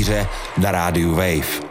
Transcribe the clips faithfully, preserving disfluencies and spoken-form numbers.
rytíře na rádiu Wave.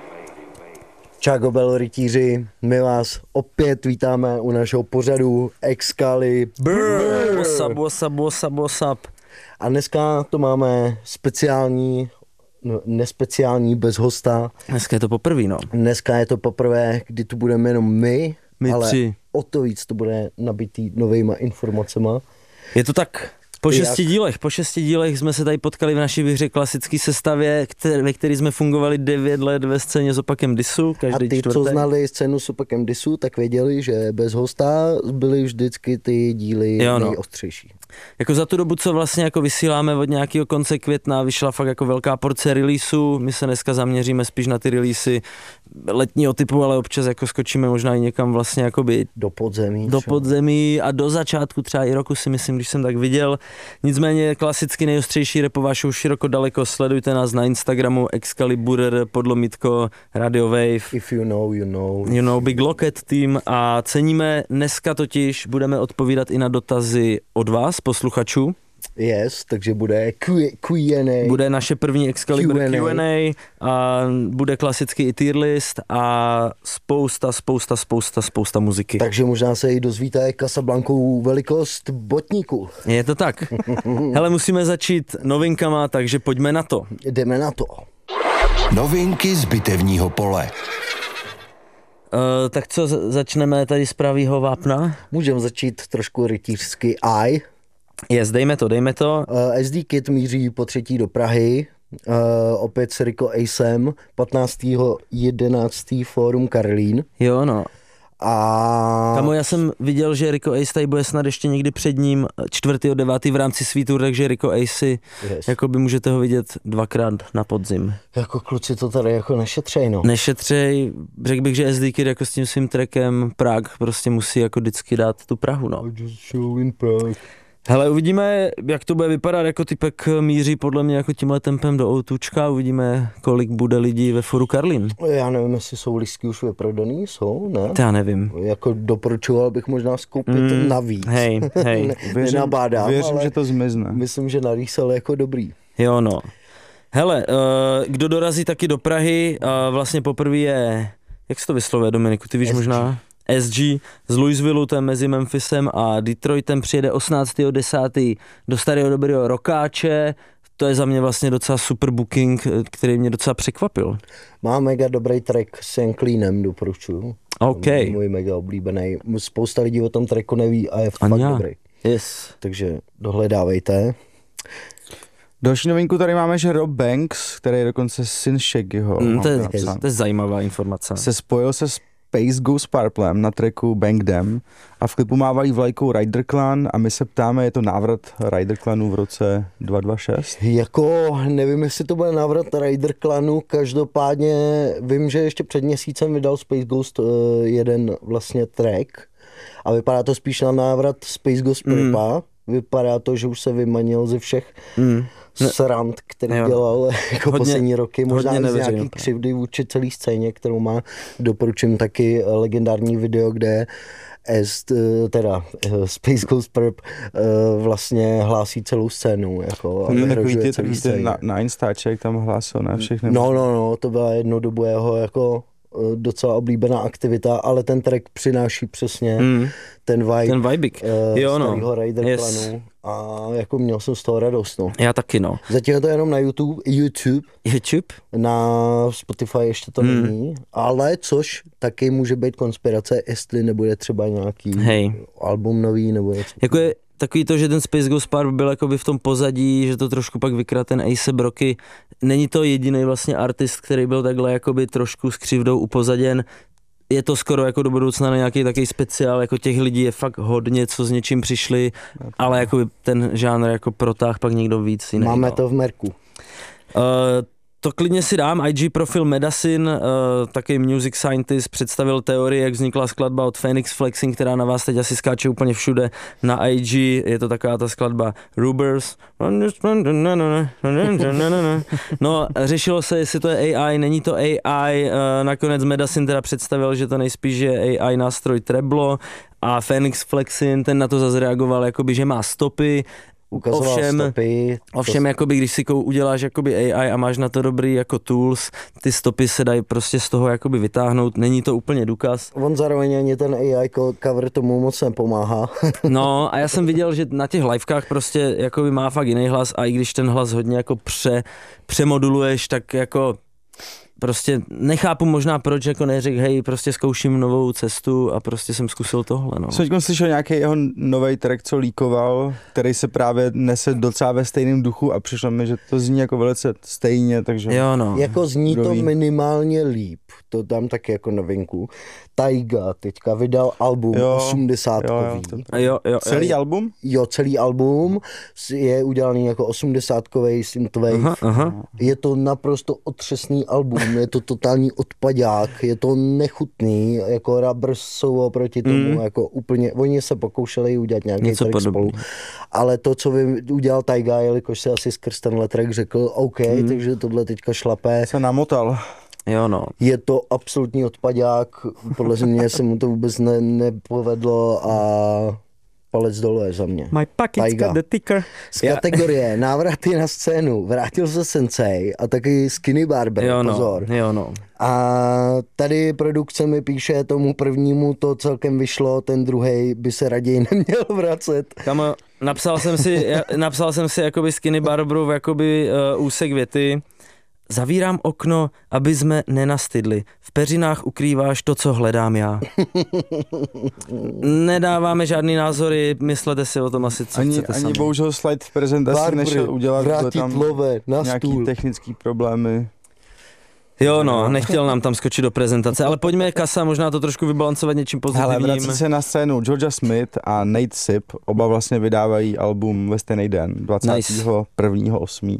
Čágo rytíři, my vás opět vítáme u našeho pořadu Excalibur. What's up, what's up, what's up, what's up. A dneska to máme speciální, no, nespeciální, bez hosta. Dneska je to poprvé, no. Dneska je to poprvé, kdy tu budeme jenom my, my ale tři. O to víc to bude nabitý novejma informacema. Je to tak. Po šesti Jak? dílech, po šesti dílech jsme se tady potkali v naší hře klasické sestavě, které, ve které jsme fungovali devět let ve scéně s opakem Disu, každý A ty, čtvrtek. co znali scénu s opakem Disu, tak věděli, že bez hosta byly vždycky ty díly Jo, no. nejostřejší. Jako za tu dobu, co vlastně jako vysíláme od nějakého konce května, vyšla fakt jako velká porce releaseů. My se dneska zaměříme spíš na ty releasy letního typu, ale občas jako skočíme možná i někam vlastně jakoby do podzemí. Do čo? podzemí a do začátku třeba i roku si myslím, když jsem tak viděl. Nicméně klasicky nejostřejší rapová show Široko daleko, sledujte nás na Instagramu Excalibur podlomitko Radio Wave. If you know, you know. You know, Big Locket Team a ceníme, dneska totiž budeme odpovídat i na dotazy od vás, posluchačů. Yes, takže bude Q and A. Bude naše první Excalibur Q and A. Q and A a bude klasicky i tier list a spousta, spousta, spousta, spousta muziky. Takže možná se i dozvíte Casablankou velikost botníku. Je to tak. Hele, musíme začít novinkama, takže pojďme na to. Jdeme na to. Novinky z bitevního pole. Uh, tak co, začneme tady z pravýho vápna? Můžeme začít trošku rytířsky I. Yes, dejme to, dejme to. Uh, S D Kid míří po třetí do Prahy, uh, opět s Rico Acem, patnáctého jedenáctého Fórum Karlín. Jo, no. A... Kamo, já jsem viděl, že Rico Ace tady bude snad ještě někdy před ním čtvrtého devátého v rámci svý tour, takže Rico Ace, yes. Jakoby můžete ho vidět dvakrát na podzim. Jako kluci to tady jako nešetřej, no. Nešetřej, řekl bych, že S D Kid jako s tím svým trackem Prague prostě musí jako vždycky dát tu Prahu, no. Just show in Prague. Hele, uvidíme, jak to bude vypadat, jako typek míří podle mě jako tímhle tempem do outučka, uvidíme, kolik bude lidí ve Fóru Karlín. Já nevím, jestli jsou lístky už vyprodaný, jsou, ne? To já nevím. Jako doporučoval bych možná skoupit mm, navíc. Hej, hej. ne, věřím, nenabádám, věřím, ale že to zmizne. myslím, že narýsal jako dobrý. Jo, no. Hele, uh, kdo dorazí taky do Prahy, uh, vlastně poprvé je, jak se to vyslovuje, Dominiku, ty víš S G. možná? S G z Louisvilleu, to je mezi Memphisem a Detroitem, přijede osmnáctého desátého do starého dobrého Rokáče. To je za mě vlastně docela super booking, který mě docela překvapil. Má mega dobrý track s Young Cleanem, doporučuju. OK. Můj mega oblíbený. Spousta lidí o tom tracku neví a je fakt Anja. dobrý. Yes. Takže dohledávejte. Další novinku tady máme, že Rob Banks, který je dokonce syn Shaggyho, Mm, to, je, napsán, to je zajímavá informace. se spojil se Space Ghost Purplem na tracku Bang Them a v klipu mávají vlajkou Rider Clan a my se ptáme, je to návrat Rider Clanu v roce dva dva šest? Jako nevím, jestli to bude návrat Rider Clanu, každopádně vím, že ještě před měsícem vydal Space Ghost uh, jeden vlastně track a vypadá to spíš na návrat Space Ghost Purpa. Mm. Vypadá to, že už se vymanil ze všech Mm. srand, který Jo. dělal jako Hodně- poslední roky, možná hodně i z neveřejný. nějaký křivdy vůči celý scéně, kterou má. Doporučím taky legendární video, kde S, teda Space Ghost Purp vlastně hlásí celou scénu. Jako, a Hmm, vyhrožuje takový ty, celý takový scéně. ty na, na Instaček tam hlásil na všechny. No, no, no, to byla jednou dobu jeho jako eh, docela oblíbená aktivita, ale ten track přináší přesně Mm. ten vibe Ten vibik. uh, Jo, no. starého Rider Yes. Clanu a jako měl jsem z toho radost, no. Já taky, no. Zatím je to jenom na YouTube, YouTube, YouTube? na Spotify ještě to Hmm. není, ale což taky může být konspirace, jestli nebude třeba nějaký Hej. album nový nebo něco. Jako je takový to, že ten Space Ghost Purp byl jakoby v tom pozadí, že to trošku pak vykradl ten A$ej Rocky. Není to jediný vlastně artist, který byl takhle jakoby trošku s křivdou upozaděn. Je to skoro jako do budoucna na nějaký takový speciál, jako těch lidí je fakt hodně, co s něčím přišli, ale jakoby ten žánr jako protáh pak někdo víc jiný. Máme no. to v merku. Uh, To klidně si dám, I G profil Medicine, uh, taky music scientist, představil teorii, jak vznikla skladba od Phoenix Flexing, která na vás teď asi skáče úplně všude na I G, je to taková ta skladba Rubers. No, řešilo se, jestli to je A I, není to A I, uh, nakonec Medicine teda představil, že to nejspíš je A I nástroj Treblo a Phoenix Flexing, ten na to zase reagoval, jakoby, že má stopy. Ukazoval ovšem, stopy. ovšem to... jakoby, když si kou uděláš jakoby A I a máš na to dobrý jako tools, ty stopy se dají prostě z toho jakoby vytáhnout, není to úplně důkaz. On zároveň ani ten A I cover tomu moc nepomáhá. No a já jsem viděl, že na těch livekách prostě jakoby má fakt jiný hlas a i když ten hlas hodně jako pře, přemoduluješ, tak jako prostě nechápu možná proč, jako neřek, hej, prostě zkouším novou cestu a prostě jsem zkusil tohle, no. Jsem slyšel nějaký jeho nový track, co líkoval, který se právě nese docela ve stejném duchu a přišlo mi, že to zní jako velice stejně, takže... Jo, no. Jako zní Kdo to ví? minimálně líp, to dám taky jako novinku. Taiga teďka vydal album Jo, osmdesátkový. jo, jo, to- A jo, jo, Celý jo. album? Jo, celý album je udělaný jako osmdesátkový synthwave. Aha, aha. Je to naprosto otřesný album, je to totální odpadák, je to nechutný, jako Rubbers jsou oproti tomu, Mm. jako úplně, oni se pokoušeli udělat nějaký Něco track spolu, podobného. ale to, co vy udělal Taiga, jelikož se asi skrz tenhle track řekl, OK, Mm. takže tohle teďka šlape, Se namotal. Jo, no. je to absolutní odpadák, podle mě se mu to vůbec ne, nepovedlo a palec dole je za mě. My pocket's Taiga. got the ticker. Z kategorie návraty na scénu vrátil se Sensei a taky Skinny Barber, Jo, no, pozor. jo, no. A tady produkce mi píše, tomu prvnímu to celkem vyšlo, ten druhej by se raději neměl vracet. Kamo, napsal jsem si, já- napsal jsem si jakoby Skinny Barberův jakoby uh, úsek věty. Zavírám okno, aby jsme nenastydli. V peřinách ukrýváš to, co hledám já. Nedáváme žádný názory, myslete si o tom asi, co Ani, chcete ani sami. bohužel slide v prezentaci Barbery, nešel udělat, byly vrátit tam love na nějaký stůl. technický problémy. Jo, no, nechtěl nám tam skočit do prezentace, ale pojďme kasa, možná to trošku vybalancovat něčím Hele, pozitivním. vrací se na scénu Georgia Smith a Nate Sip, oba vlastně vydávají album ve stejný den, dvacátého prvního osmého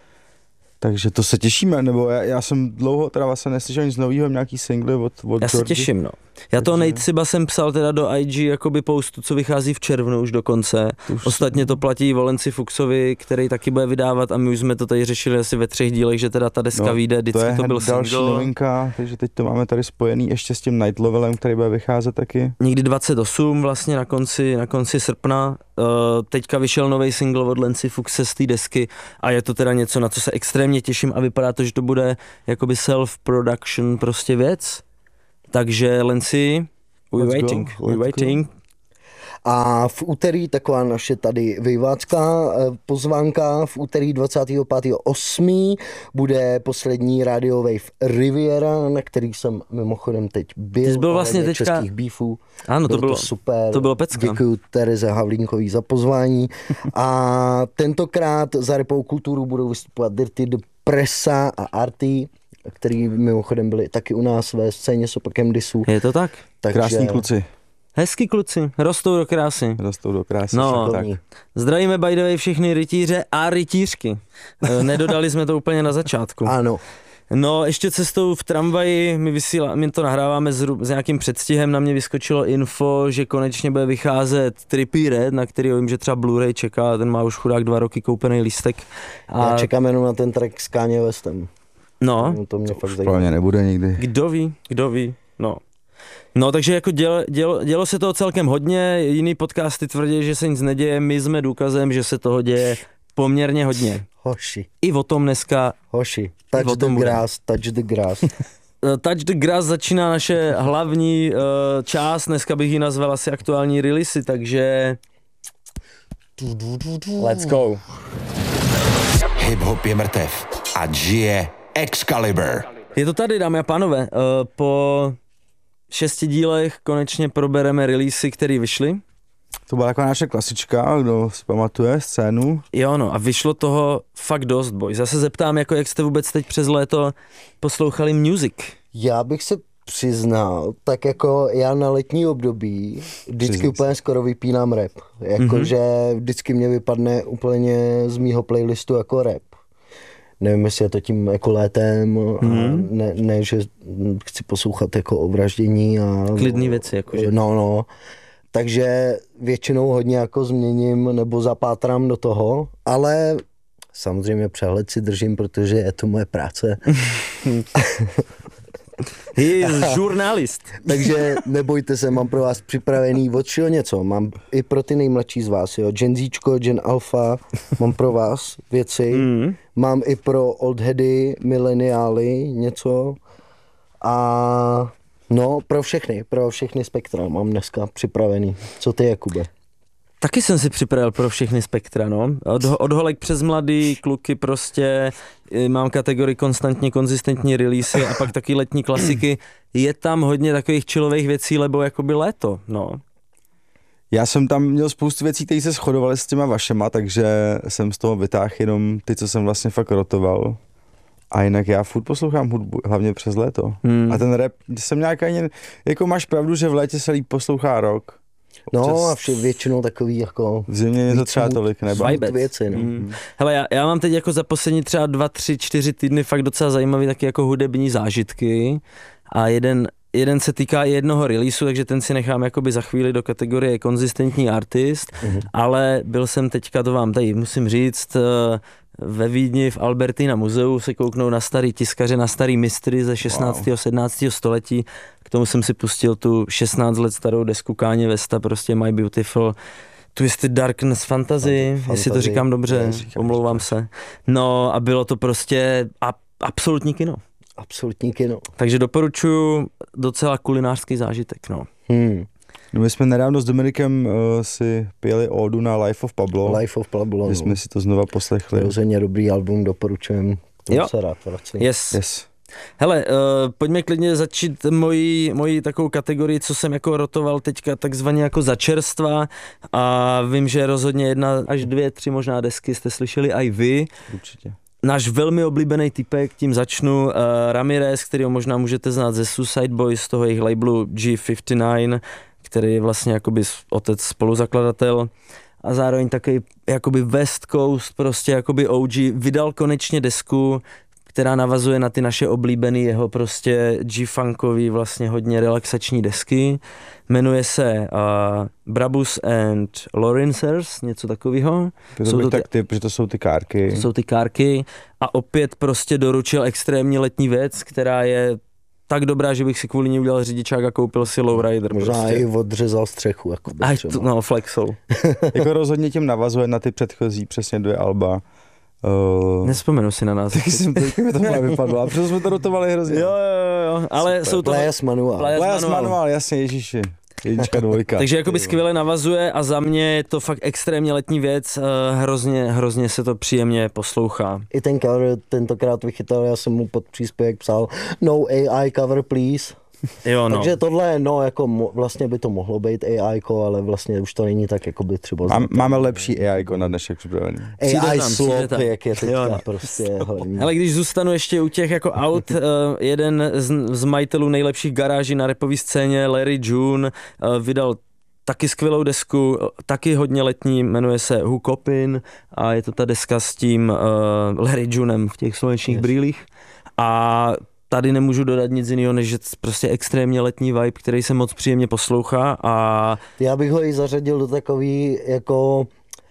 Takže to se těšíme, nebo já, já jsem dlouho teda vlastně neslyšel nic novýho, nějaký singly od, od Já se Georgie. těším, no. Já to Takže- Nate Siba jsem psal teda do I G jakoby postu, co vychází v červnu už dokonce. Už- Ostatně to platí Volenci Fuxovi, který taky bude vydávat a my už jsme to tady řešili asi ve třech dílech, že teda ta deska No, vyjde, vždycky to je to, byl hned další single. novinka, takže teď to máme tady spojený ještě s tím Night Levelem, který bude vycházet taky. Někdy dvacet osm vlastně na konci, na konci srpna. Uh, teďka vyšel nový single od Lenci Fuxe z té desky a je to teda něco, na co se extrémně těším a vypadá to, že to bude jakoby self-production prostě věc. Takže Lenci, we Let's go, waiting, we let's go. waiting. A v úterý taková naše tady vyvácká eh, pozvánka, v úterý dvacátého pátého osmého bude poslední Radio Wave Riviera, na který jsem mimochodem teď byl. Ty jsi byl vlastně ohledně teďka- českých beefů. Ano, to Bylo bylo, to super. to bylo pecka. Děkuji Tereze Havlínkový za pozvání. A tentokrát za Repou kulturu budou vystupovat Dirty the Pressa a Arty, který mimochodem byli taky u nás ve scéně s opakem Disu. Je to tak? Takže Krásní kluci, Hezký kluci, rostou do krásy. rostou do krásy. No. však tak. šikovní. Zdravíme by the way všechny rytíře a rytířky. E, Nedodali jsme to úplně na začátku. Ano. No, ještě cestou v tramvaji, my, vysílá, my to nahráváme s, s nějakým předstihem, na mě vyskočilo info, že konečně bude vycházet Trippie Red, na který vím, že třeba Blu-ray čeká, ten má už chudák dva roky koupený lístek. A... Já čekám jenom na ten track s Kanye Westem. No, No, to mě fakt Pro zajímá. mě nebude nikdy. kdo ví, kdo ví, no. No, takže jako dělo, dělo, dělo se toho celkem hodně, jiný podcasty tvrdí, že se nic neděje, my jsme důkazem, že se toho děje poměrně hodně. Hoši, I o tom dneska hoši. o Touch the tom bude. grass, touch the grass. Uh, Touch the Grass začíná naše hlavní uh, část, dneska bych ji nazval asi aktuální releasy, takže let's go. Hip-hop je mrtev a žije Excalibur. Je to tady, dámy a pánové, uh, po šesti dílech konečně probereme releasy, které vyšly. To byla jako naše klasička, kdo si pamatuje scénu. Jo no, a vyšlo toho fakt dost, boj. Zase zeptám, jako jak jste vůbec teď přes léto poslouchali music. Já bych se přiznal, tak jako já na letní období vždycky Přiznal úplně skoro vypínám rap. Jakože mm-hmm. vždycky mě vypadne úplně z mýho playlistu jako rap. Nevím, jestli je to tím jako létem, mm-hmm. ne, ne, že chci poslouchat jako o vraždění a... Klidný věci, jakože. No, no. Takže většinou hodně jako změním nebo zapátrám do toho, ale samozřejmě přehled si držím, protože je to moje práce. He žurnalist. Takže nebojte se, mám pro vás připravený od všeho něco. Mám i pro ty nejmladší z vás, jo. Gen Zčko, Gen Alpha, mám pro vás věci. Mm. Mám i pro oldheady, mileniály něco. A no, pro všechny, pro všechny spektra mám dneska připravený. Co ty, Jakube? Taky jsem si připravil pro všechny spektra, no. Od, od holek přes mladý, kluky prostě, mám kategorii konstantně konzistentní releasy a pak taky letní klasiky. Je tam hodně takových chillových věcí, lebo jakoby léto, no. Já jsem tam měl spoustu věcí, které se shodovaly s těma vašema, takže jsem z toho vytáhl jenom ty, co jsem vlastně fakt rotoval. A jinak já furt poslouchám hudbu, hlavně přes léto. Hmm. A ten rap, jsem nějak ani, jako máš pravdu, že v létě se líp poslouchá rock. No a vše většinou takový jako... V zimě něco třeba tolik nebo věci, no. Hmm. Hele, já, já mám teď jako za poslední třeba dva, tři, čtyři týdny fakt docela zajímavý taky jako hudební zážitky a jeden, jeden se týká jednoho releaseu, takže ten si nechám jakoby za chvíli do kategorie konzistentní artist, hmm. ale byl jsem teďka, to vám tady musím říct, ve Vídni v Albertina muzeu se kouknou na starý tiskaře, na starý mistry ze šestnáctého. Wow. sedmnáctého století. K tomu jsem si pustil tu šestnáct let starou desku Kanye Westa, prostě My Beautiful Twisted Darkness Fantasy, Fantasy. Jestli to říkám dobře, omlouvám se. No a bylo to prostě a, absolutní kino. Absolutní kino. Takže doporučuji docela kulinářský zážitek, no. Hmm. No my jsme nedávno s Dominikem uh, si pěli ódu na Life of Pablo. Life of Pablo. My jsme si to znova poslechli. Rozhodně dobrý album, doporučujem. Jo. Se rád vrací. Yes. yes. Hele, uh, pojďme klidně začít moji, moji takovou kategorii, co jsem jako rotoval teďka takzvaně jako za čerstva a vím, že rozhodně jedna až dvě, tři možná desky jste slyšeli i vy. Určitě. Náš velmi oblíbený typek, tím začnu, uh, Ramirez, kterýho možná můžete znát ze Suicide Boys, z toho jejich labelu G padesát devět, který je vlastně jakoby otec spoluzakladatel a zároveň taky jakoby West Coast, prostě jakoby O G, vydal konečně desku, která navazuje na ty naše oblíbený jeho prostě G-funkový, vlastně hodně relaxační desky. Jmenuje se uh, Brabus and Lawrencers, něco takového. To bych tak ty, protože to jsou ty kárky. To jsou ty kárky a opět prostě doručil extrémně letní věc, která je tak dobrá, že bych si kvůli ní udělal řidičák a koupil si lowrider. Možná prostě. i odřezal střechu. Jako Aj to, no, flexou. Jako rozhodně tím navazuje na ty předchozí přesně dvě alba. Uh, Nespomenu si na nás. Taky jsem to, mi to má vypadlo. A protože jsme to rotovali hrozně. Jo, jo, jo. Ale super. jsou to... Playas Manual. Playas Playas Manual. Manual, jasně, ježiši. Jednička, dvojka. Takže jakoby skvěle navazuje a za mě je to fakt extrémně letní věc, hrozně, hrozně se to příjemně poslouchá. I ten cover tentokrát vychytal, já jsem mu pod příspěvek psal no A I cover please. Jo, no. Takže tohle, no, jako mo, vlastně by to mohlo být A I ko, ale vlastně už to není tak, jako by třeba... Mám, máme lepší A I ko na dnešek připravený. A I slop, jak je teďka, jo, no. Prostě hodně. Ale když zůstanu ještě u těch jako aut, uh, jeden z, z majitelů nejlepších garáží na rapové scéně, Larry June, uh, vydal taky skvělou desku, taky hodně letní, jmenuje se Who Copin a je to ta deska s tím uh, Larry Junem v těch slunečních yes. brýlích. A tady nemůžu dodat nic jiného, než že prostě extrémně letní vibe, který se moc příjemně poslouchá a... Já bych ho i zařadil do takový jako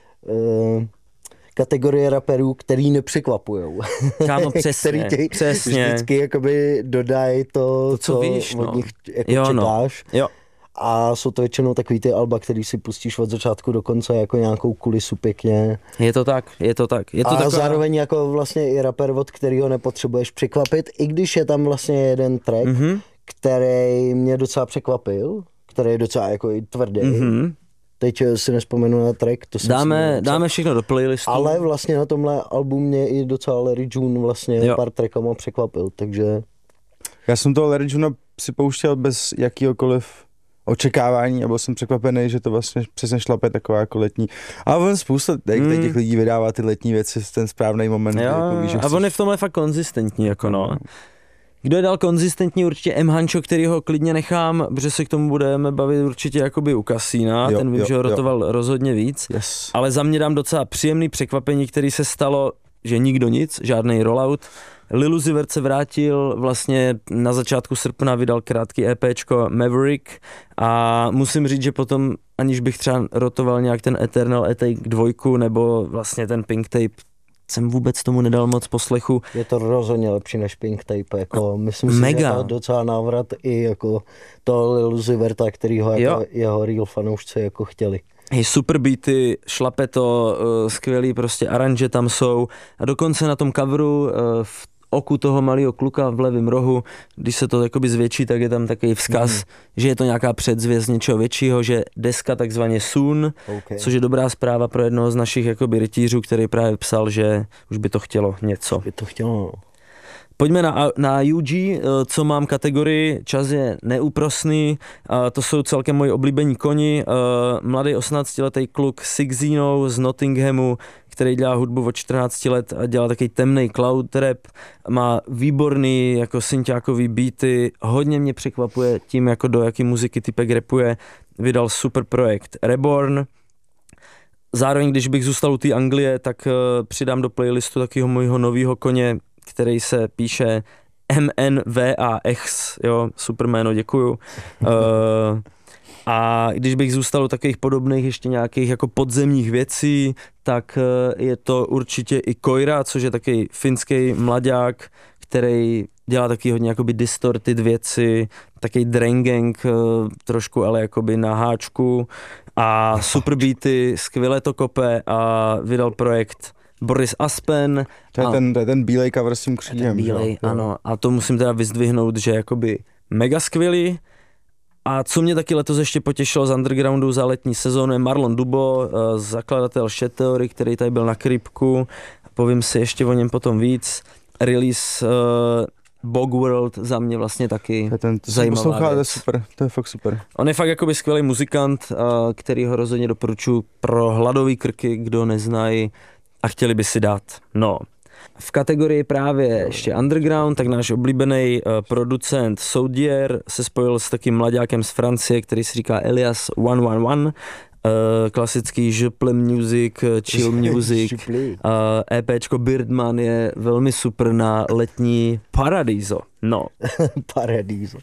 uh, kategorie raperů, který nepřekvapujou. Kámo, přesně, který tě přesně. vždycky jakoby dodají to, to, co, co víš, od no. nich jako jo, čekáš. No. Jo. A jsou to většinou takový ty alba, který si pustíš od začátku do konce jako nějakou kulisu pěkně. Je to tak, je to tak. Je to a taková... zároveň jako vlastně i rapper, od kterého nepotřebuješ překvapit, i když je tam vlastně jeden track, mm-hmm. který mě docela překvapil, který je docela jako i tvrdý. Mm-hmm. Teď si nespomenu na track, to jsem dáme, dáme všechno do playlistu. Ale vlastně na tomhle albu mě i docela Larry June vlastně jo. pár trackama překvapil, takže... Já jsem toho Larry Juna si pouštěl bez jakýhokoliv očekávání a byl jsem překvapený, že to vlastně přesně šlape taková jako letní. A on spousta mm. těch lidí vydává ty letní věci v ten správný moment. Jo, jako víš, a chceš... on je v tomhle fakt konzistentní, jako no. Kdo je dal konzistentní, určitě M. Hancho, který ho klidně nechám, protože se k tomu budeme bavit určitě jakoby u Kasína, jo, ten vím, jo, že ho rotoval jo. rozhodně víc, yes. ale za mě dám docela příjemný překvapení, který se stalo, že nikdo nic, žádný rollout. Lil Uzi Vert se vrátil, vlastně na začátku srpna vydal krátký EPčko Maverick a musím říct, že potom, aniž bych třeba rotoval nějak ten Eternal Attack dvojku nebo vlastně ten Pink Tape jsem vůbec tomu nedal moc poslechu. Je to rozhodně lepší než Pink Tape, jako myslím si, Mega. že to docela návrat i jako toho Lil Uzi Verta, kterýho jako jeho real fanoušci jako chtěli. Hej, super beaty, šlape to, uh, skvělý prostě aranže tam jsou a dokonce na tom coveru uh, v oku toho malého kluka v levém rohu, když se to jakoby zvětší, tak je tam takový vzkaz, mm. že je to nějaká předzvěst něčeho většího, že deska takzvaně soon, okay. což je dobrá zpráva pro jednoho z našich jakoby rytířů, který právě psal, že už by to chtělo něco. By to chtělo. Pojďme na, na U G, co mám kategorii, čas je neúprosný, to jsou celkem moji oblíbení koni, mladý osmnáctiletý kluk Sigzino z Nottinghamu, který dělá hudbu od čtrnácti let a dělá takový temnej cloud rap, má výborný jako synťákový beaty, hodně mě překvapuje tím, jako do jaký muziky typek rapuje, vydal super projekt Reborn. Zároveň, když bych zůstal u té Anglie, tak přidám do playlistu takového mojho nového koně, který se píše M N V A X, jo, super jméno, děkuju. Uh, a když bych zůstal u takových podobných ještě nějakých jako podzemních věcí, tak uh, je to určitě i Koira, což je takový finský mladák, který dělá taky hodně jakoby distorted věci, takový Drangang, uh, trošku ale jakoby na háčku a super beaty, skvěle to kope a vydal projekt Boris Aspen. To je, a, ten, to je ten bílej cover s tím křížem. Bílej, ano. A to musím teda vyzdvihnout, že jakoby mega skvělý. A co mě taky letos ještě potěšilo z undergroundu za letní sezónu je Marlon Dubo, zakladatel Shed Theory, který tady byl na Krypku. Povím si ještě o něm potom víc. Release uh, Bog World za mě vlastně taky to je ten, to zajímavá poslouchá, věc. To je super, to je fakt super. On je fakt jakoby skvělý muzikant, uh, který ho rozhodně doporučuji pro hladový krky, kdo neznají a chtěli by si dát. No, v kategorii právě ještě underground, tak náš oblíbený uh, producent Soudier se spojil s takým mladákem z Francie, který se říká Elias sto jedenáct. Uh, klasický župle music, chill music, uh, EPčko Birdman je velmi super na letní Paradiso. No. Paradiso.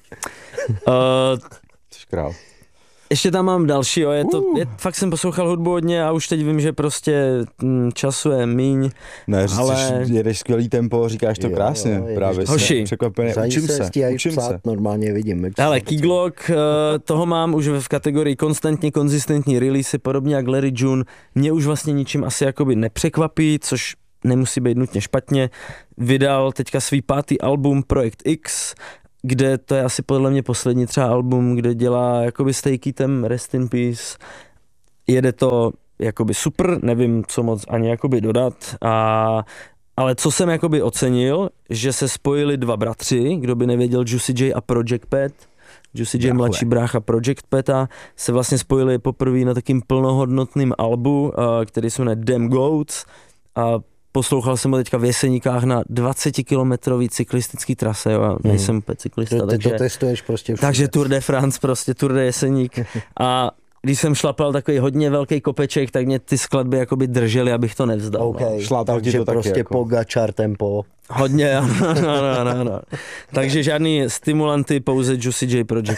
uh, Jsi král. Ještě tam mám další, jo, je to, je, fakt jsem poslouchal hudbu hodně a už teď vím, že prostě m, času je míň, ne, říct, ale... jedeš skvělý tempo, říkáš to jo, krásně, jo, právě Hoši. překvapený, učím se, učím psát, se. Normálně vidím. Hele, Keyglock, toho mám už v kategorii konstantně konzistentní release, podobně jak Larry June, mě už vlastně ničím asi jakoby nepřekvapí, což nemusí být nutně špatně, vydal teďka svý pátý album Projekt X, kde to je asi podle mě poslední třeba album, kde dělá jakoby s Takeitem Rest in Peace, jede to jakoby super, nevím co moc ani jakoby dodat, a, ale co jsem jakoby ocenil, že se spojili dva bratři, kdo by nevěděl, Juicy J a Project Pat, Juicy J mladší brácha Project Pata, se vlastně spojili poprvé na takým plnohodnotným albu, který se jmenuje Damn Goats, a poslouchal jsem ho teďka v Jeseníkách na dvacetikilometrový cyklistický trase, jo, já nejsem úplně cyklista, ty, takže, to testuješ prostě všude. takže Tour de France, prostě Tour de Jeseník. A když jsem šlapal takový hodně velký kopeček, tak mě ty skladby jakoby držely, abych to nevzdal. Okay. No. Šlápal ti Takže to taky prostě jako. Pogačar tempo. Hodně, ano, ano, ano, ano. Takže žádný stimulanty, pouze Juicy J Project.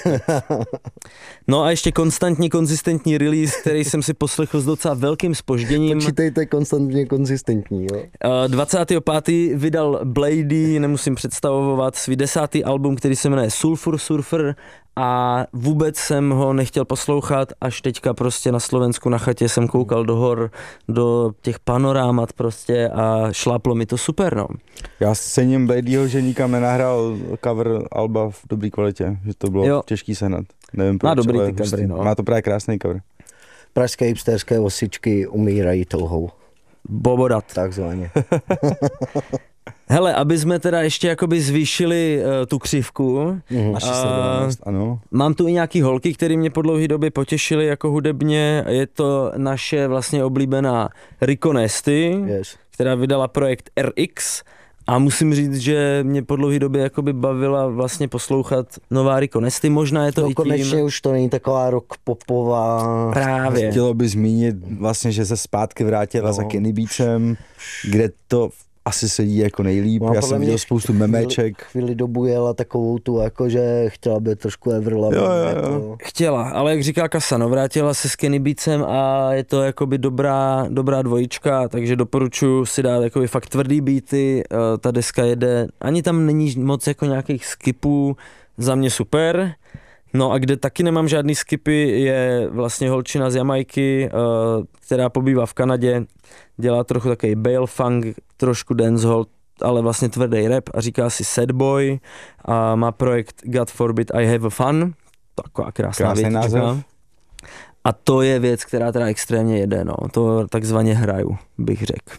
No a ještě konstantní, konzistentní release, který jsem si poslechl s docela velkým zpožděním. Počítejte konstantně konzistentní, jo. dvacátého pátého vydal Blady, nemusím představovat, svý desátý album, který se jmenuje Sulfur Surfer, a vůbec jsem ho nechtěl poslouchat, až teďka prostě na Slovensku na chatě jsem koukal do hor, do těch panorámat prostě a šláplo mi to super, no. Já cením Bladyho, že nikam nenahrál cover alba v dobrý kvalitě, že to bylo jo. těžký sehnat. Nevím proč, má dobrý ale ty covery, no. Má to právě krásný cover. Pražské hipsterské osičky umírají touhou. Bobodat. Takzvaně. Hele, aby jsme teda ještě jakoby zvýšili uh, tu křivku, Mm, Naši uh, sledovanost, ano. Mám tu i nějaký holky, které mě po dlouhé době potěšily jako hudebně. Je to naše vlastně oblíbená Rico Nasty, Yes. která vydala projekt R X. A musím říct, že mě po dlouhé době jakoby bavila vlastně poslouchat nová Rico Nasty. Možná je to No i tím... konečně už to není taková rock popová. Právě. Chtělo by zmínit vlastně, že se zpátky vrátila No. za Kenny Beachem, kde to asi sedí jako nejlíp. No, Já jsem viděl spoustu memeček. Chvíli, chvíli dobu jela takovou tu, jako že chtěla by trošku Everlove. Jo, jo, jo. Jako. Chtěla, ale jak říká Kasa, no vrátila se s Kenny Beatsem a je to jakoby dobrá, dobrá dvojička, takže doporučuji si dát jakoby fakt tvrdý beaty, ta deska jede, ani tam není moc jako nějakých skipů, za mě super. No a kde taky nemám žádný skipy, je vlastně holčina z Jamajky, která pobývá v Kanadě, dělá trochu takový bail funk, trošku dancehall, ale vlastně tvrdý rap a říká si Sad Boy a má projekt God Forbid I Have a Fun, taková krásná větička. A to je věc, která teda extrémně jede, no, to takzvaně hraju, bych řekl.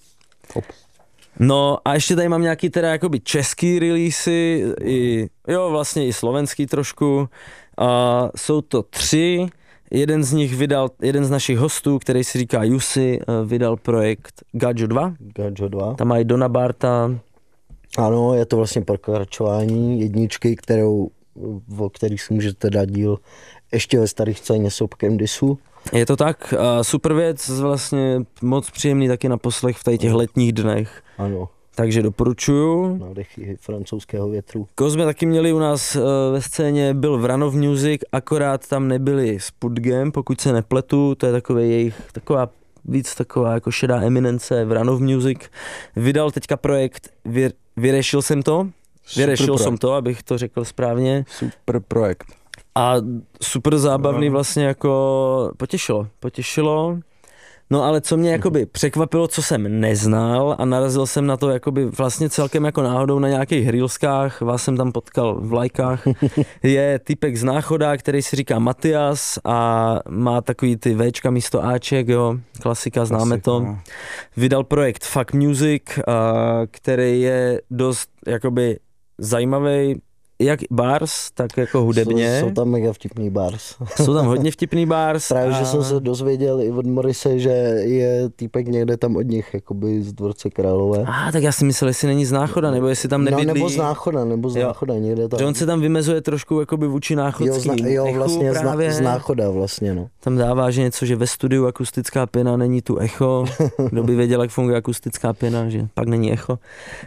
No a ještě tady mám nějaký teda jakoby český releasy, i, jo vlastně i slovenský trošku, a jsou to tři, jeden z nich vydal, jeden z našich hostů, který si říká Jussi, vydal projekt Gadjo dva. Gadjo dva. Tam mají Dona Barta. Ano, je to vlastně pokračování jedničky, kterou, o který si můžete dát díl ještě ve starých scéně s Opkem Disu. Je to tak, a super věc, vlastně moc příjemný taky na poslech v tady těch letních dnech. Ano. Takže doporučuju. Nádechy francouzského větru. Koho jsme taky měli u nás uh, ve scéně, byl Vranov Music, akorát tam nebyli s Pudgem, pokud se nepletu, to je takový jejich, taková víc taková jako šedá eminence, Vranov Music. Vydal teďka projekt, vy, vyřešil jsem to, vyřešil jsem to, abych to řekl správně. Super projekt. A super zábavný vlastně jako potěšilo, potěšilo. No ale co mě jakoby překvapilo, co jsem neznal a narazil jsem na to jakoby vlastně celkem jako náhodou na nějakých reelskách, vás jsem tam potkal v lajkách, je typek z Náchoda, který si říká Matias a má takový ty Včka místo Aček, jo, klasika, známe Klasika. to. Vydal projekt Fuck Music, a, který je dost jakoby zajímavý, jak bars, tak jako hudebně. Jsou, jsou tam mega vtipný bars. Jsou tam hodně vtipný bars. Právě, a... že jsem se dozvěděl i od Morise, že je týpek někde tam od nich, jakoby z Dvorce Králové. A tak já si myslel, jestli není z Náchoda, nebo jestli tam nebydlí. No, nebo z Náchoda, nebo z Náchoda, jo. Někde tam. Že on se tam vymezuje trošku jakoby vůči náchodským. Jo, zna, jo echu vlastně právě. z Náchoda vlastně, no. Tam dává, že něco, že ve studiu akustická pěna, není tu echo. Kdo by věděl, jak funguje akustická pěna, že pak není echo.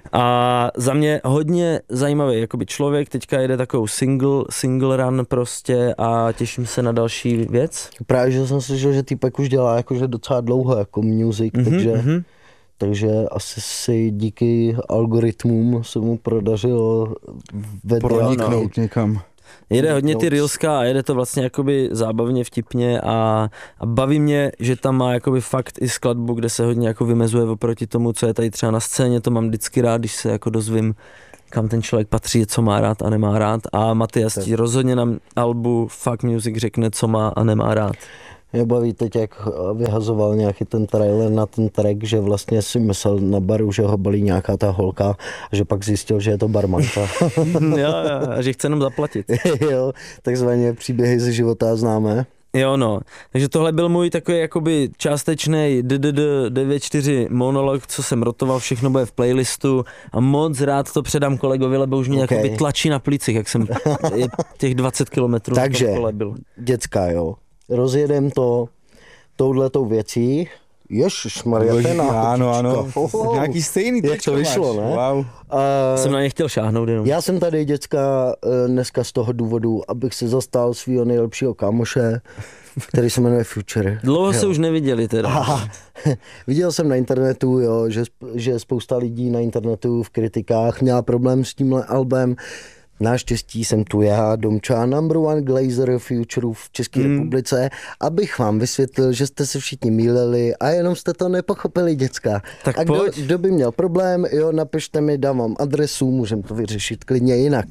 A za mě hodně zajímavý jakoby člověk, teďka jede takovou single, single run prostě a těším se na další věc. Právě, že jsem slyšel, že týpek už dělá jakože docela dlouho jako music, mm-hmm, takže, mm-hmm. takže asi si díky algoritmům se mu prodařilo proniknout někam. Jede hodně ty reelska a jede to vlastně jakoby zábavně, vtipně a, a baví mě, že tam má jakoby fakt i skladbu, kde se hodně jako vymezuje oproti tomu, co je tady třeba na scéně, to mám vždycky rád, když se jako dozvím, kam ten člověk patří, co má rád a nemá rád a Matias ti rozhodně na albu Fuck Music řekne, co má a nemá rád. Mě baví teď, jak vyhazoval nějaký ten trailer na ten track, že vlastně si myslel na baru, že ho balí nějaká ta holka a že pak zjistil, že je to barmanka. jo, jo, a že chce jenom zaplatit. jo, takzvaně příběhy ze života známe. Jo no, takže tohle byl můj takový jakoby částečný D D D devět čtyři monolog, co jsem rotoval, všechno bude v playlistu a moc rád to předám kolegovi, lebo už mě okay. jakoby tlačí na plicích, jak jsem je těch dvacet kilometrů takže, v tom kole byl. děcka jo, rozjedem to touhletou věcí. Ježišmarja, to je náhodička. Ano, ano, oh, nějaký stejný. Jak to vyšlo, ne? Wow. Uh, jsem na ně chtěl šáhnout jenom. Já jsem tady, děcka, dneska z toho důvodu, abych se zastal svého nejlepšího kámoše, který se jmenuje Future. Dlouho jo. se už neviděli teda. Aha. Viděl jsem na internetu, jo, že, že spousta lidí na internetu v kritikách měla problém s tímhle albem. Naštěstí jsem tu já, Domča, number one glazer Future v České mm. republice, abych vám vysvětlil, že jste se všichni mýlili a jenom jste to nepochopili, děcka. Tak a kdo, pojď. kdo by měl problém, jo, napište mi, dám vám adresu, můžeme to vyřešit klidně jinak.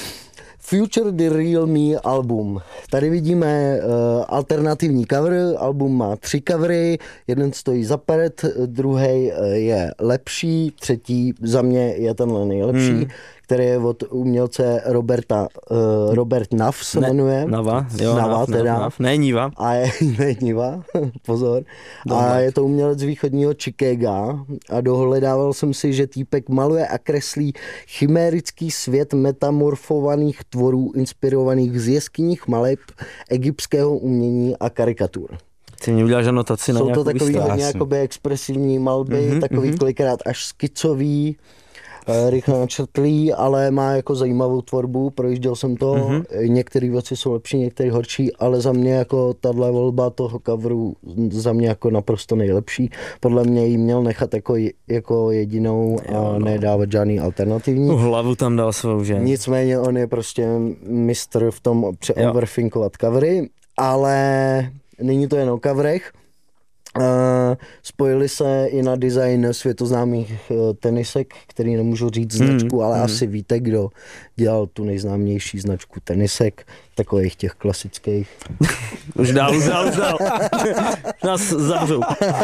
Future The Real Me album. Tady vidíme uh, alternativní cover, album má tři covery, jeden stojí za pět, druhý uh, je lepší, třetí za mě je tenhle nejlepší, hmm. který je od umělce Roberta, uh, Robert Nav se ne, jmenuje. Nava, jo, Nava Nav, teda. Nav, ne Niva. A je, ne Niva, pozor. Don't a like. Je to umělec z východního Chicaga a dohledával jsem si, že týpek maluje a kreslí chimérický svět metamorfovaných tvorů inspirovaných z jeskyních maleb, egyptského umění a karikatur. Ty mě uděláš anotaci na Jsou nějakou to takový výstavu. hodně jakoby expresivní malby, Mhm, mm-hmm, takový mhm. kolikrát až skicový, eh, rychle načrtlý, ale má jako zajímavou tvorbu, projížděl jsem to, Mhm. mm-hmm. Některé věci jsou lepší, některé horší, ale za mě jako tahle volba toho coveru za mě jako naprosto nejlepší. Podle mě jí měl nechat jako, jako jedinou a Jo, no. nedávat žádný alternativní. Tu hlavu tam dal svou, že? Nicméně on je prostě mistr v tom přeoverfinkovat covery, ale není to jen o coverech. Uh, spojili se i na design světoznámých uh, tenisek, který nemůžu říct Hmm, značku, ale hmm. asi víte, kdo dělal tu nejznámější značku tenisek, takových těch klasických. Už dál, už dál, už dál. Nás zavřou.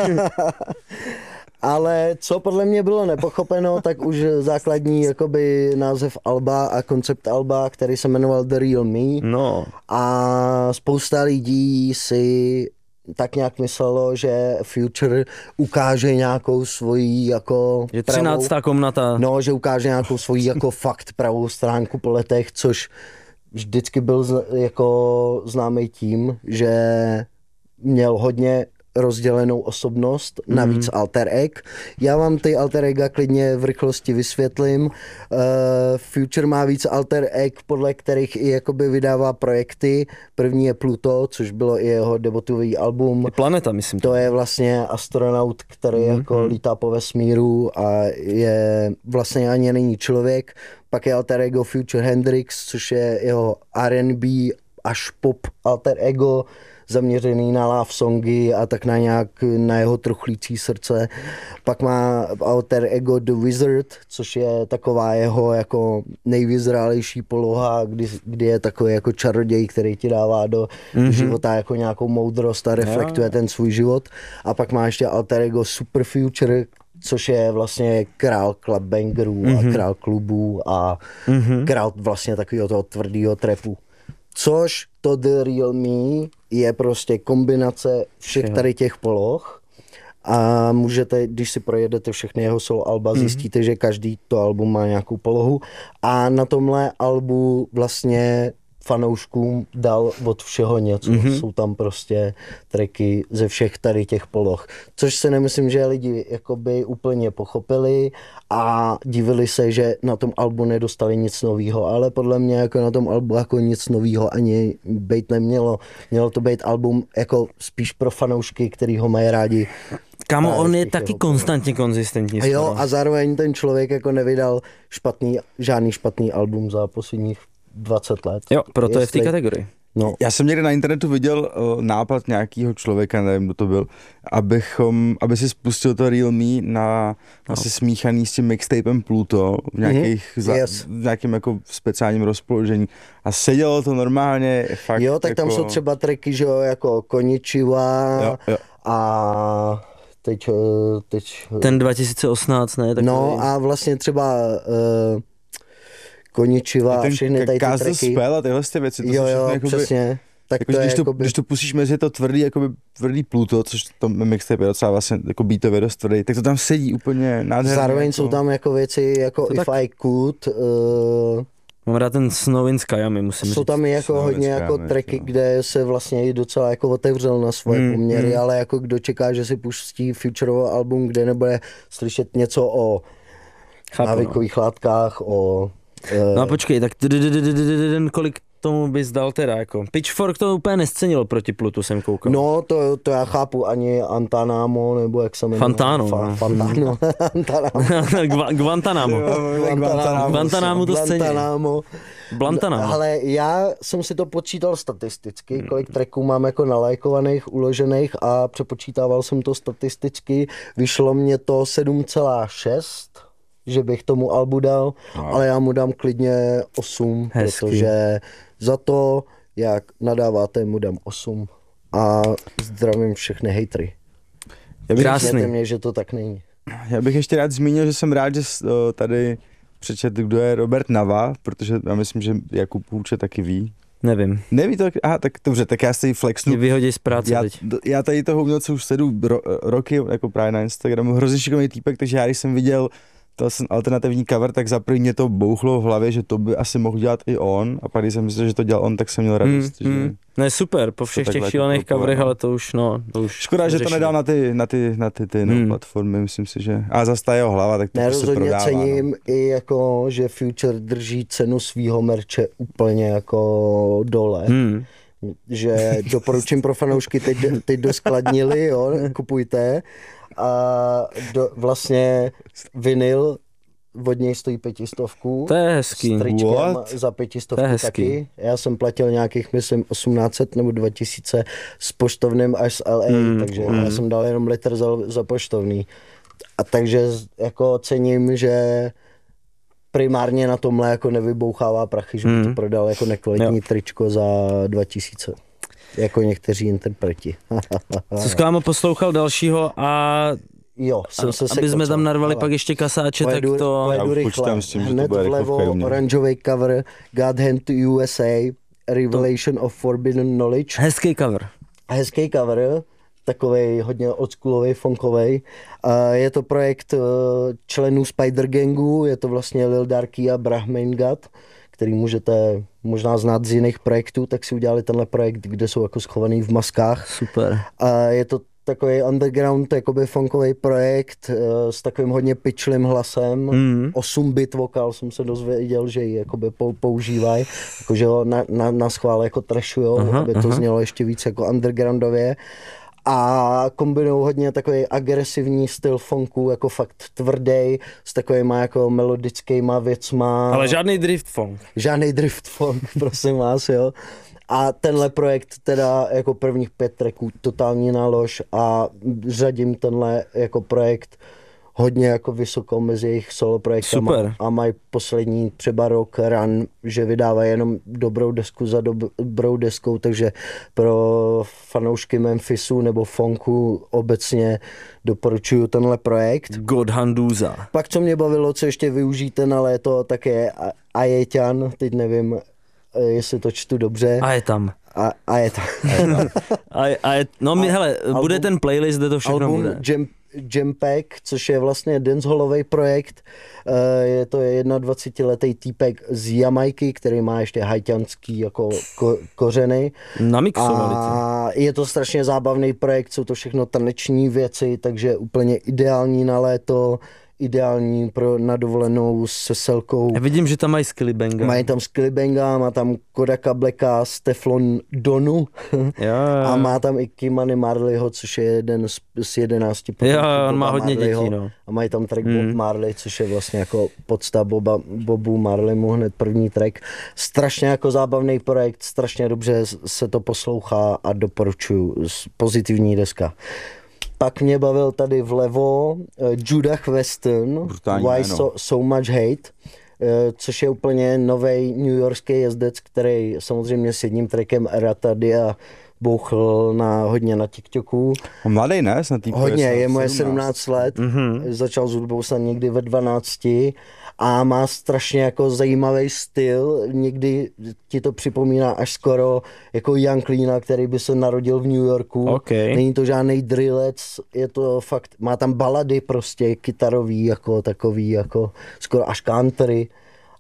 Ale co podle mě bylo nepochopeno, tak už základní jakoby název alba a koncept alba, který se jmenoval The Real Me. No. A spousta lidí si tak nějak myslelo, že Future ukáže nějakou svoji jako Je třináctá komnata. No, že ukáže nějakou svoji jako fakt pravou stránku po letech, což vždycky byl z, jako známý tím, že měl hodně rozdělenou osobnost, navíc mm. alter egg. Já vám ty alter egga klidně v rychlosti vysvětlím. Uh, Future má víc alter egg, podle kterých i jakoby vydává projekty. První je Pluto, což bylo i jeho debutový album. Je planeta, myslím. To je vlastně astronaut, který mm. jako lítá po vesmíru a je vlastně ani není člověk. Pak je alter ego Future Hendrix, což je jeho R and B až pop alter ego, zaměřený na love songy a tak na nějak na jeho truchlící srdce. Pak má alter ego The Wizard, což je taková jeho jako nejvyzrálejší poloha, kdy, kdy je takový jako čaroděj, který ti dává do mm-hmm. života jako nějakou moudrost a reflektuje yeah. ten svůj život. A pak má ještě alter ego Super Future, což je vlastně král clubbangerů mm-hmm. a král klubů a mm-hmm. král vlastně takového toho tvrdého trapu. Což to The Real Me je prostě kombinace všech tady těch poloh a můžete, když si projedete všechny jeho solo alba, mm-hmm. zjistíte, že každý to album má nějakou polohu a na tomhle albu vlastně fanouškům dal od všeho něco. Mm-hmm. Jsou tam prostě tracky ze všech tady těch poloh. Což si nemyslím, že lidi jakoby úplně pochopili a divili se, že na tom albu nedostali nic novýho, ale podle mě jako na tom albu jako nic novýho ani být nemělo. Mělo to být album jako spíš pro fanoušky, který ho mají rádi. Kamo, on je taky konstantně konzistentní. A jo, a zároveň ten člověk jako nevydal špatný, žádný špatný album za posledních dvacet let. Jo, proto Jestli... je v té kategorii. No. Já jsem někde na internetu viděl uh, nápad nějakého člověka, nevím, kdo to byl, abychom, aby si spustil to Real Me na no. asi smíchaný s tím mixtapem Pluto v nějakých, mm-hmm. za, yes. v nějakém jako speciálním rozpoložení a sedělo to normálně fakt. Jo, tak jako... tam jsou třeba tracky, že jo, jako Konnichiwa jo, jo. a teď, teď... Ten dva tisíce osmnáct, ne? Takový... No a vlastně třeba uh, Konnichiwa a všechny tady ty tracky. Spell a tyhle ty věci. To jo, jo, jakoby, přesně. Tak jako, to když, je to, jakoby... když to pustíš mezi to tvrdý, jakoby, tvrdý Pluto, což to mixtape je docela vlastně jako beatově dost tvrdý, tak to tam sedí úplně nádherně. Zároveň jako... jsou tam jako věci jako to If tak... I Could. Uh, Mám rád ten Snow in Skyami, musím Jsou říct. tam i jako Snow hodně jako Skyami, tracky, to. kde se vlastně i docela jako otevřel na svoje mm, poměry, mm. ale jako kdo čeká, že si pustí Futurovo album, kde nebude slyšet něco o Chápu, návykových látkách, o... No a počkej, tak kolik tomu bys dal teda, jako Pitchfork to úplně nescenilo proti Plutu, jsem koukal. No, to, to já chápu, ani Antanamo, nebo jak se jmenuje? Fantano. Fa, Fantano. Guantanamo. Guantanamo. Guantanamo to scenilo. Guantanamo. Blantanamo. Ale já jsem si to počítal statisticky, kolik tracků mám jako nalajkovaných, uložených a přepočítával jsem to statisticky. Vyšlo mě to sedm celá šest, že bych tomu albu dal, no. Ale já mu dám klidně osm, hezky. Protože za to, jak nadáváte, mu dám osm. A zdravím všechny hejtry. Krásný. Mě, že to tak není. Já bych ještě rád zmínil, že jsem rád, že tady přečet, kdo je Robert Nava, protože já myslím, že Jakub Hůče taky ví. Nevím. Neví to? Aha, tak dobře, tak já si flexnu. Mě vyhodí z práce já, teď. Já tady toho umělce už sledu ro, roky, jako právě na Instagramu, hrozně šikovný týpek, takže já když jsem viděl to jsem alternativní cover, tak za první mě to bouchlo v hlavě, že to by asi mohl dělat i on, a pak když jsem myslel, že to dělal on, tak jsem měl radost. Hmm, že hmm. Ne, super, po všech těch šílených coverech, ale to už, no, to už škoda, že to nedal na ty, na ty, na ty, ty no, hmm. platformy, myslím si, že, a zase ta jeho hlava, tak to ne, prostě prodává. cením no. i jako, že Future drží cenu svýho merče úplně jako dole. Hmm. Že doporučím pro fanoušky, teď, teď doskladnili, jo, kupujte. A do, vlastně vinyl od něj stojí pětistovku. To je hezký. S tričkem za pětistovku taky. Já jsem platil nějakých, myslím, osmnáct set nebo dva tisíce s poštovným až z L A, mm, takže mm. já jsem dal jenom litr za, za poštovný. A takže jako cením, že primárně na tomhle jako nevybouchává prachy, že by to prodal jako nekvalitní jo. tričko za dva tisíce. Jako někteří interpreti. Co Kámo poslouchal dalšího a jo, jsem se aby jsme tam narvali ale pak ještě kasáče, pojedu, tak to... Pojedu rychle. Tím, hned vlevo oranžový cover God Hand to U S A, Revelation to... of Forbidden Knowledge. Hezký cover. Hezký cover, takovej hodně oldschoolovej, funkovej. Uh, je to projekt uh, členů Spider Gangu, je to vlastně Lil Darky a Brahmain God, který můžete možná znát z jiných projektů, tak si udělali tenhle projekt, kde jsou jako schovaný v maskách. Super. A je to takový underground, jakoby funkový projekt uh, s takovým hodně pitchlým hlasem. Mm. osm bit vokál jsem se dozvěděl, že ji jakoby používají, jakože ho na, na, na schvál jako trashujou, aha, aby to aha. znělo ještě víc jako undergroundově. A kombinují hodně takový agresivní styl funku, jako fakt tvrdý, s takovýma jako melodickýma věcma. Ale žádný drift funk. Žádný drift funk, prosím vás, jo. A tenhle projekt teda jako prvních pět tracků totální nálož a řadím tenhle jako projekt hodně jako vysoko mezi jejich solo projektama. Super. A mají poslední třeba rok run, že vydávají jenom dobrou desku za dobrou deskou, takže pro fanoušky Memphisu nebo funku obecně doporučuju tenhle projekt. God Handuza. Pak co mě bavilo, co ještě využijte na léto, tak je Ajeťan, teď nevím, jestli to čtu dobře. A je tam. A, a je tam. a je, a je, no mi, hele, album, bude ten playlist, kde to všechno album bude. Jam, Jampack, což je vlastně dancehallový projekt. Je to dvacetiletý týpek z Jamajky, který má ještě haitianský jako ko, kořeny. Namixovali a je to strašně zábavný projekt, jsou to všechno taneční věci, takže úplně ideální na léto. Ideální pro na dovolenou se Selkou. Já vidím, že tam mají Skillibanga. Mají tam Skillibanga, má tam Kodaka Blacka, Steflon Donu a má tam i Kimani Marleyho, což je jeden z, z jedenácti. Jo, on má hodně Marleyho. Dětí, no. A mají tam track hmm. Bob Marley, což je vlastně jako podsta Boba, Bobu Marleymu, hned první track. Strašně jako zábavný projekt, strašně dobře se to poslouchá a doporučuju. Pozitivní deska. Pak mě bavil tady vlevo uh, Judah Weston, brutální Why jméno. so, so Much Hate, uh, což je úplně novej newyorský jezdec, který samozřejmě s jedním trackem Ratadia bouchl na, hodně na TikToku. On mladý, ne? Hodně, je mu sedmnáct let, mm-hmm. začal s hudbou snad někdy ve dvanácti a má strašně jako zajímavý styl, někdy ti to připomíná až skoro jako Young Leana, který by se narodil v New Yorku. Okay. Není to žádný drillec, je to fakt, má tam balady prostě kytarový, jako takový, jako skoro až country.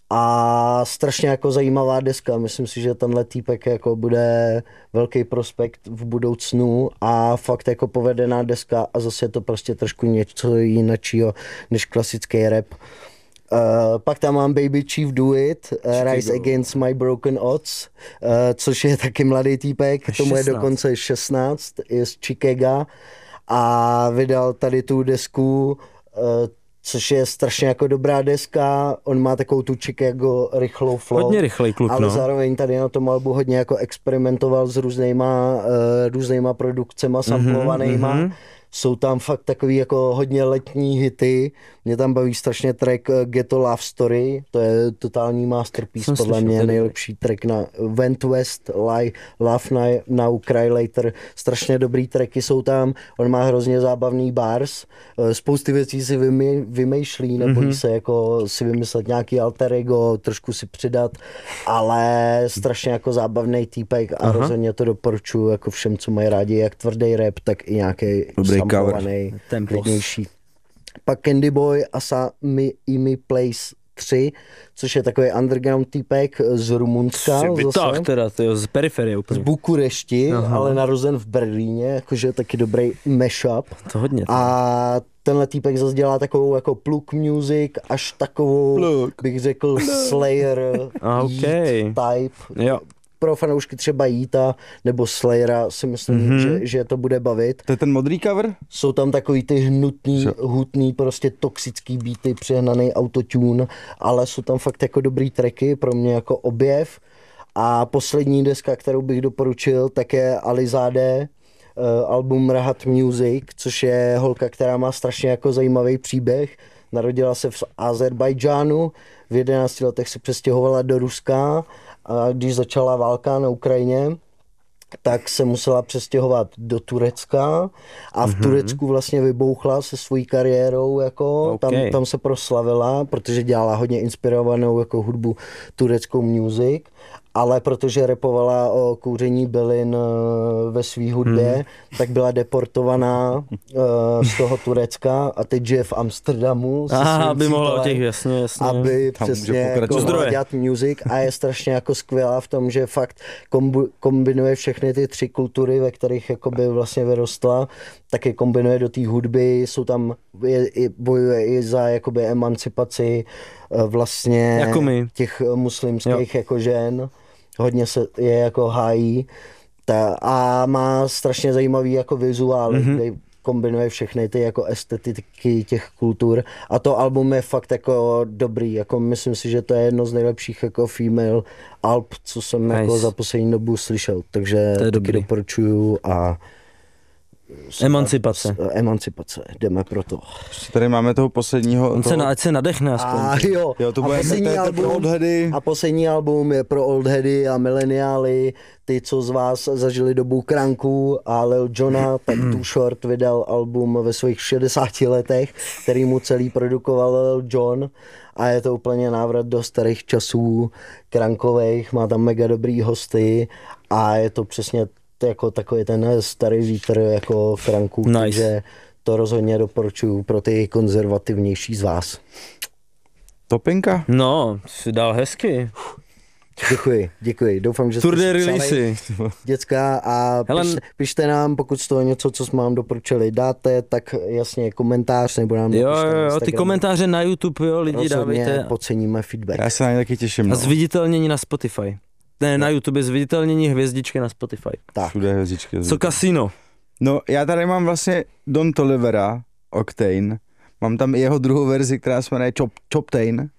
A strašně jako zajímavá deska, myslím si, že tenhle týpek jako bude velký prospekt v budoucnu a fakt jako povedená deska a zase je to prostě trošku něco jiného než klasický rap. Uh, pak tam mám Baby Chief Do It, uh, Rise Against My Broken Odds, uh, což je taky mladý týpek, tomu je dokonce šestnáct, je z Chicaga a vydal tady tu desku, uh, což je strašně jako dobrá deska, on má takovou tu Chicago rychlou flow. Hodně rychlej kluk, ale no. zároveň tady na tom albu hodně jako experimentoval s různýma, uh, různýma produkcema samplovanýma. Mm-hmm. Jsou tam fakt takový jako hodně letní hity. Mě tam baví strašně track Ghetto Love Story, to je totální masterpiece, jsem podle mě nejlepší track na Went West, Lie, Love Now, Cry Later. Strašně dobrý tracky jsou tam, on má hrozně zábavný bars, spousty věcí si vymy, vymýšlí, nebojí mm-hmm. se jako si vymyslet nějaký alter ego, trošku si přidat, ale strašně jako zábavný týpek a aha. rozhodně to doporučuji jako všem, co mají rádi jak tvrdý rap, tak i nějaký samplovaný, klidnější. pak Candy Boy a Sami Imi Place tři, což je takový underground týpek z Rumunska. Tak teda, tyjo, z periferie úplně. Z Bukurešti, Aha. ale narozen v Berlíně, jakože taky dobrý mashup. To hodně. A tenhle týpek zase dělá takovou jako pluk music, až takovou, Pluk. bych řekl, Slayer Okay. type. Jo. Pro fanoušky třeba Yeata nebo Slayera si myslím, Mhm. že, že to bude bavit. To je ten modrý cover? Jsou tam takový ty hnutný, Co? hutný, prostě toxický beaty, přehnaný autotune, ale jsou tam fakt jako dobrý tracky, pro mě jako objev. A poslední deska, kterou bych doporučil, tak je Alizade, uh, album Rahat Music, což je holka, která má strašně jako zajímavý příběh. Narodila se v Azerbajdžánu, v jedenácti letech se přestěhovala do Ruska a když začala válka na Ukrajině, tak se musela přestěhovat do Turecka a v mm-hmm. Turecku vlastně vybouchla se svojí kariérou, jako Okay. tam, tam se proslavila, protože dělala hodně inspirovanou jako hudbu tureckou music, ale protože repovala o kouření bylin uh, ve své hudbě, hmm. tak byla deportovaná uh, z toho Turecka a teď žije v Amsterdamu. Aha, aby mohla o těch, jasně, jasně. Aby Tam může přesně jako pokračovat. mohla dělat music a je strašně jako skvělá v tom, že fakt kombu, kombinuje všechny ty tři kultury, ve kterých jakoby vlastně vyrostla, taky kombinuje do té hudby, jsou tam, je, i, bojuje i za jakoby emancipaci uh, vlastně Jako my. těch muslimských jako žen. Hodně se je jako hájí ta, a má strašně zajímavý jako vizuály, mm-hmm. kde kombinuje všechny ty jako estetiky těch kultur a to album je fakt jako dobrý, jako myslím si, že to je jedno z nejlepších jako female alb, co jsem nice. Jako za poslední dobu slyšel, takže to je taky dobrý. Doporučuju a Emancipace. Emancipace, jdeme pro to. Tady máme toho posledního. On toho... se, na, ať se nadechne aspoň. A jo, Jo, to a bude poslední to je to album, pro oldheady. a poslední album je pro oldheady a mileniály, ty, co z vás zažili dobu Kranku a Lil Jona, tak Too Short vydal album ve svých šedesáti letech, který mu celý produkoval Lil Jon a je to úplně návrat do starých časů Krankových, má tam mega dobrý hosty a je to přesně jako takový ten starý vítr jako Kranku, Nice. takže to rozhodně doporučuju pro ty konzervativnější z vás. Topinka? No, jsi dal hezky. Děkuji, děkuji. Doufám, že Tour jste de si psali, release. děcka, a Hele, pište, pište nám, pokud z toho něco, co jsme vám doporučili, dáte, tak jasně komentář, nebo nám Jo, napište na jo, jo, ty Instagramu. komentáře na YouTube, jo, lidi Rozhodně dávejte. podceníme feedback. Já se na ně taky těším. A No. zviditelnění na Spotify. Ne, na YouTube, zviditelnění hvězdičky na Spotify. Tak. Všude hvězdičky. Co Casino? No, já tady mám vlastně Don Tolivera, Octane. Mám tam i jeho druhou verzi, která se jmenuje Chop, Choptane.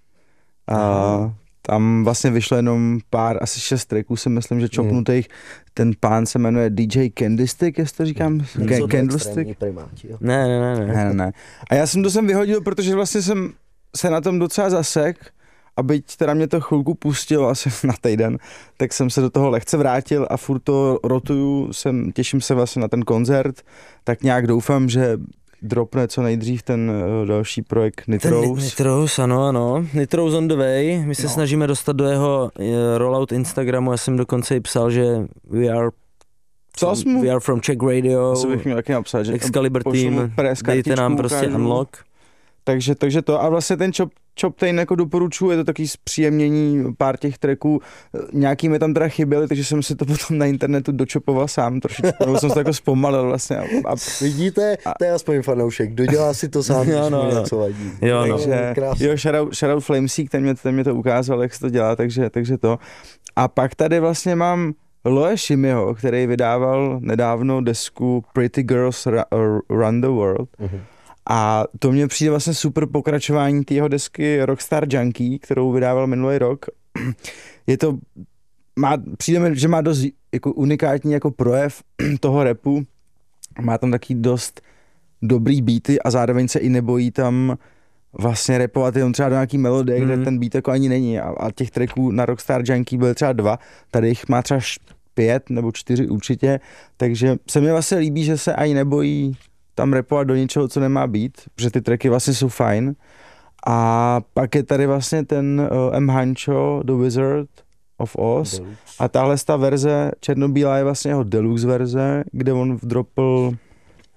A tam vlastně vyšlo jenom pár, asi šest tracků, si myslím, že čopnutých. Ten pán se jmenuje D J Candlestick, jestli to říkám? Jsou Ca- to Candlestick? extrémní primáti, jo. Ne, ne, ne, ne. Ne, ne, ne. A já jsem to sem vyhodil, protože vlastně jsem se na tom docela zasek a byť teda mě to chvilku pustil asi na týden, tak jsem se do toho lehce vrátil a furt to rotuju, jsem, těším se vlastně na ten koncert, tak nějak doufám, že dropne co nejdřív ten uh, další projekt Ten Nitrous. Ni- Nitrous, ano, ano. Nitrous on the way. My se No. snažíme dostat do jeho uh, rollout Instagramu. Já jsem dokonce i psal, že we are, Co jsi mu? we are from Czech Radio, Co bych měl taky napsat, že Excalibur pošlu mu Team, press dejte nám kartičku, prostě ukážu. unlock. Takže, takže to a vlastně ten Chop, Choptane jako doporučuji, je to takový zpříjemnění pár těch tracků, nějaký mi tam teda chyběly, takže jsem si to potom na internetu dočopoval sám trošičku, nebo jsem se to jako zpomalil vlastně. A, a, Vidíte, to je aspoň fanoušek, dodělá si to sám, Jo, když no, mu no. něco vadí. Jo, no. takže, Krásný. jo, shoutout, shoutout Flamesík, ten mě, ten mě to ukázal, jak se to dělá, takže, takže to. A pak tady vlastně mám Loe Shimiho, který vydával nedávno desku Pretty Girls Ra- Run the World. Mhm. A to mně přijde vlastně super pokračování té jeho desky Rockstar Junkie, kterou vydával minulý rok. Je to, má, přijde mi, že má dost jako unikátní jako projev toho rapu. Má tam taky dost dobrý beaty a zároveň se i nebojí tam vlastně rapovat jenom třeba do nějaký melodie, mm. kde ten beat jako ani není. A, a těch tracků na Rockstar Junkie byly třeba dva, tady jich má třeba pět nebo čtyři určitě, takže se mi vlastně líbí, že se ani nebojí tam rapovat do něčeho, co nemá být, protože ty tracky vlastně jsou fajn. A pak je tady vlastně ten uh, M. Hancho, The Wizard of Oz. Deluxe. A tahle ta verze černobílá je vlastně jeho deluxe verze, kde on dropl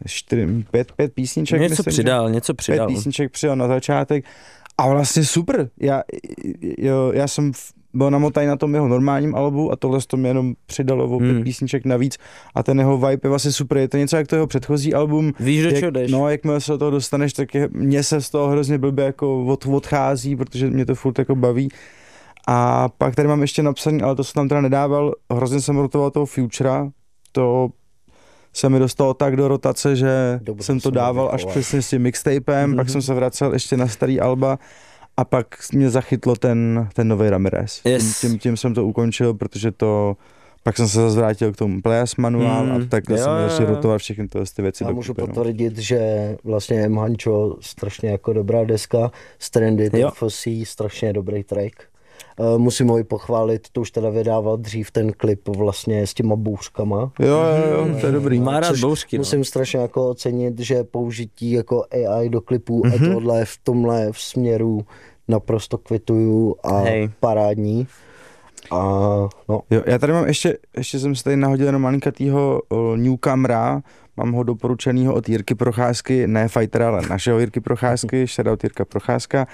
čtyři, pět, pět písniček. Něco myslím, přidal, něco přidal. Pět písniček přidal na začátek a vlastně super. Já, jo, já jsem byl namotaný na tom jeho normálním albu a tohle to mě jenom přidalo o pět hmm. písniček navíc a ten jeho vibe je vlastně super. Je to něco jak to jeho předchozí album. Víš, do jak, čeho jdeš. No, jakmile se do toho dostaneš, tak je, mně se z toho hrozně blbě jako od, odchází, protože mě to furt jako baví. A pak tady mám ještě napsaný, ale to jsem tam teda nedával, hrozně jsem rotoval toho Futura, to se mi dostalo tak do rotace, že Dobře, jsem to dával až přesně s tím mixtapem, mm-hmm. pak jsem se vracel ještě na starý alba a pak mě zachytlo ten, ten nový Ramirez. Yes. Tím, tím, tím jsem to ukončil, protože to, pak jsem se zase vrátil k tomu Playas manuál mm, a tak jsem začal rotovat všechny ty věci. Já můžu potvrdit, že vlastně M. Hancho strašně jako dobrá deska, Stranded F C, strašně dobrý track. Uh, musím ho i pochválit, to už teda vydával dřív ten klip vlastně s těma bouřkama. Jo, jo, jo, to je dobrý. Má rád bouřky, no. Musím strašně jako ocenit, že použití jako A I do klipů mm-hmm. a tohle v tomhle v směru naprosto kvituju a Hej. parádní. A no. Jo, já tady mám ještě, ještě jsem se tady nahodil jenom malinkatýho uh, newcomera, mám ho doporučenýho od Jirky Procházky, ne fightera, ale našeho Jirky Procházky, shoutout Jirka Procházka.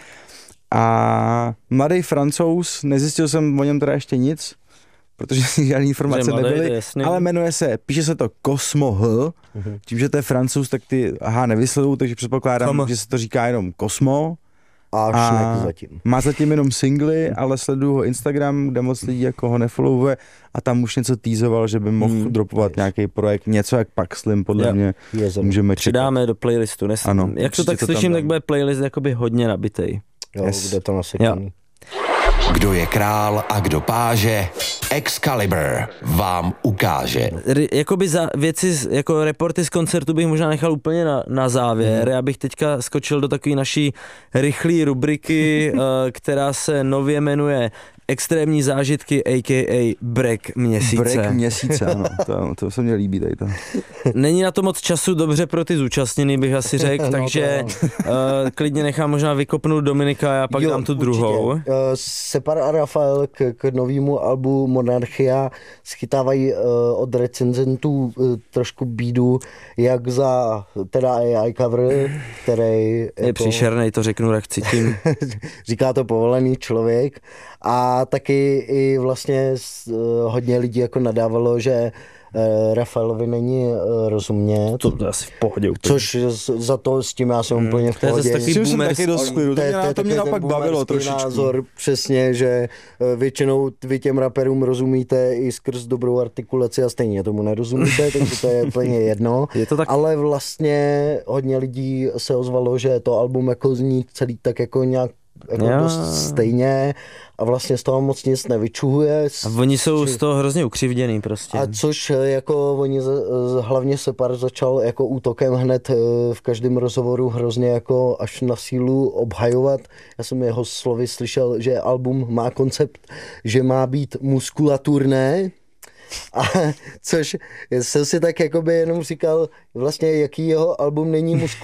A mladý Francouz, nezjistil jsem o něm teda ještě nic, protože žádný informace nebyly, ale jmenuje se, píše se to Cosmo H, uh-huh. tím, že to je Francouz, tak ty aha nevyslovují, takže předpokládám, Tom. že se to říká jenom Cosmo. A, a zatím. Má zatím jenom singly, ale sleduju ho Instagram, kde moc lidí jako ho nefollowuje a tam už něco teasoval, že by mohl hmm. dropovat nějaký projekt, něco jak Pak Slim, podle yeah. mě Jezem. můžeme čekat. Přidáme do playlistu, Nes... ano, jak to tak to slyším, tak bude playlist jakoby hodně nabitej. Jo, yes. Bude to nasekaný. Kdo je král a kdo páže, Excalibur vám ukáže. R- jakoby za věci, jako reporty z koncertu bych možná nechal úplně na, na závěr. Mm. Já bych teďka skočil do takové naší rychlé rubriky, uh, která se nově jmenuje Extrémní zážitky, a k a. Break měsíce. Break měsíce, ano, to, to se mně líbí tady to. Není na to moc času dobře pro ty zúčastněný, bych asi řekl, no, takže uh, klidně nechám možná vykopnout Dominika a pak jo, dám tu druhou. Uh, Separ a Rafael k, k novému albu Monarchia schytávají uh, od recenzentů uh, trošku bídu, jak za teda A I cover, který... Je jako, příšernej, to řeknu, jak cítím. Říká to povolený člověk. A taky i vlastně uh, hodně lidí jako nadávalo, že uh, Rafaelovi není uh, rozumět. To je asi v pohodě úplně. Což za to s tím já jsem hmm. úplně v pohodě. To je zase taky dost klidu, to, to, to mě naopak bavilo trošičku. Názor, přesně, že uh, většinou vy těm raperům rozumíte i skrz dobrou artikulaci a stejně tomu nerozumíte, takže to je úplně jedno. Je to tak... Ale vlastně hodně lidí se ozvalo, že to album jako zní celý tak jako nějak jako dost stejně a vlastně z toho moc nic nevyčuhuje. A oni jsou či... z toho hrozně ukřivděný prostě. A což jako oni z, hlavně Separ začal jako útokem hned v každém rozhovoru hrozně jako až na sílu obhajovat. Já jsem jeho slovy slyšel, že album má koncept, že má být muskulaturné. A což jsem si tak jakoby jenom říkal, vlastně jaký jeho album není muskulaturní.